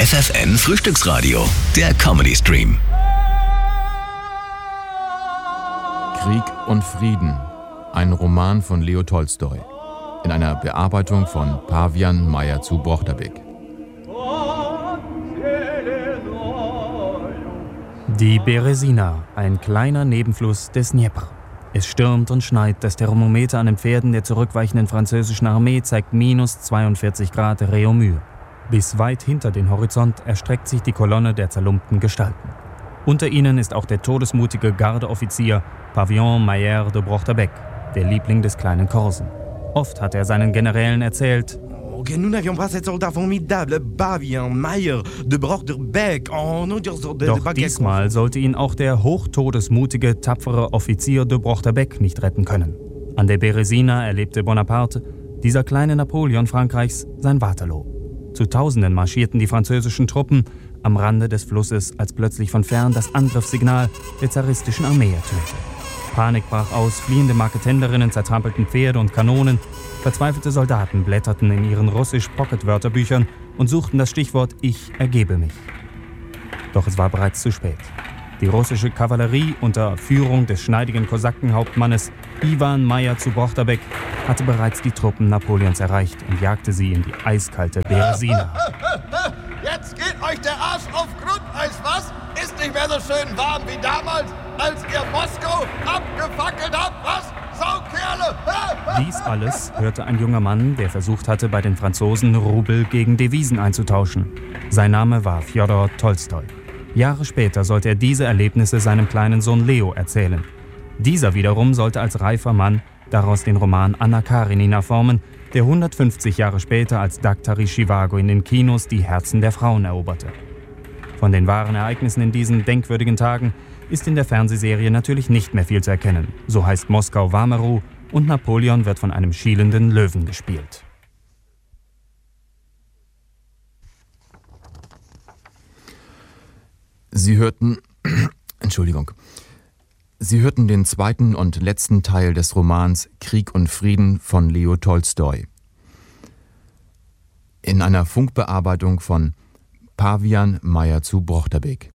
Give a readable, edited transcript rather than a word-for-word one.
FFN Frühstücksradio, der Comedy Stream. Krieg und Frieden, ein Roman von Leo Tolstoi, in einer Bearbeitung von Pavian Meyer zu Brochterbeck. Die Beresina, ein kleiner Nebenfluss des Dnjepr. Es stürmt und schneit, das Thermometer an den Pferden der zurückweichenden französischen Armee zeigt minus 42 Grad Réaumur. Bis weit hinter den Horizont erstreckt sich die Kolonne der zerlumpten Gestalten. Unter ihnen ist auch der todesmutige Gardeoffizier Pavian Meyer de Brochterbeck, der Liebling des kleinen Korsen. Oft hat er seinen Generälen erzählt: Nous n'avions pas cet soldat formidable, Pavian Meyer de Brochterbeck. Doch diesmal sollte ihn auch der hochtodesmutige, tapfere Offizier de Brochterbeck nicht retten können. An der Beresina erlebte Bonaparte, dieser kleine Napoleon Frankreichs, sein Waterloo. Zu Tausenden marschierten die französischen Truppen am Rande des Flusses, als plötzlich von fern das Angriffssignal der zaristischen Armee ertönte. Panik brach aus, fliehende Marketenderinnen zertrampelten Pferde und Kanonen, verzweifelte Soldaten blätterten in ihren Russisch-Pocket-Wörterbüchern und suchten das Stichwort »Ich ergebe mich«. Doch es war bereits zu spät. Die russische Kavallerie unter Führung des schneidigen Kosakenhauptmannes Iwan Meyer zu Brochterbeck hatte bereits die Truppen Napoleons erreicht und jagte sie in die eiskalte Beresina. Jetzt geht euch der Arsch auf Grundeis, was? Ist nicht mehr so schön warm wie damals, als ihr Moskau abgefackelt habt, was? Saukerle! Dies alles hörte ein junger Mann, der versucht hatte, bei den Franzosen Rubel gegen Devisen einzutauschen. Sein Name war Fjodor Tolstoi. Jahre später sollte er diese Erlebnisse seinem kleinen Sohn Leo erzählen. Dieser wiederum sollte als reifer Mann daraus den Roman Anna Karenina formen, der 150 Jahre später als Daktari Zhivago in den Kinos die Herzen der Frauen eroberte. Von den wahren Ereignissen in diesen denkwürdigen Tagen ist in der Fernsehserie natürlich nicht mehr viel zu erkennen. So heißt Moskau Wameru und Napoleon wird von einem schielenden Löwen gespielt. Sie hörten den zweiten und letzten Teil des Romans Krieg und Frieden von Leo Tolstoi in einer Funkbearbeitung von Pavian Meyer zu Brochterbeck.